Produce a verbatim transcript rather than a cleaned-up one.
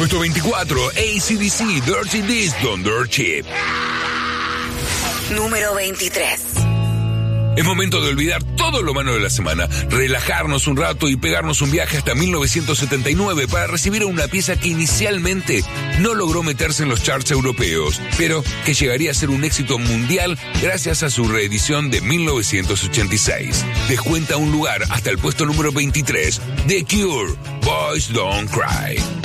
Puesto veinticuatro, A C D C, Dirty This, Don't Dirt Cheap. Número veintitrés. Es momento de olvidar todo lo malo de la semana, relajarnos un rato y pegarnos un viaje hasta mil novecientos setenta y nueve para recibir a una pieza que inicialmente no logró meterse en los charts europeos, pero que llegaría a ser un éxito mundial gracias a su reedición de mil novecientos ochenta y seis. Descuenta un lugar hasta el puesto número veintitrés, The Cure, Boys Don't Cry.